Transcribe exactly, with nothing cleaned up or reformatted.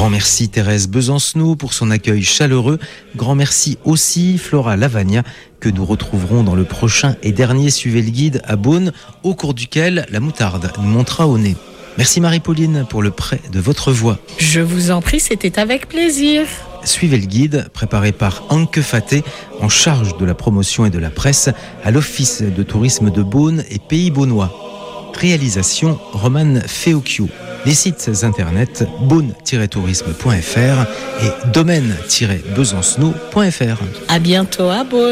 Grand merci Thérèse Besancenot pour son accueil chaleureux. Grand merci aussi Flora Lavagna que nous retrouverons dans le prochain et dernier Suivez le guide à Beaune, au cours duquel la moutarde nous montera au nez. Merci Marie-Pauline pour le prêt de votre voix. Je vous en prie, c'était avec plaisir. Suivez le guide, préparé par Anke Faté, en charge de la promotion et de la presse à l'Office de tourisme de Beaune et Pays Beaunois. Réalisation Romane Feocchio. Les sites internet beaune tiret tourisme point f r et domaine tiret besancenot point f r. À bientôt à Beaune.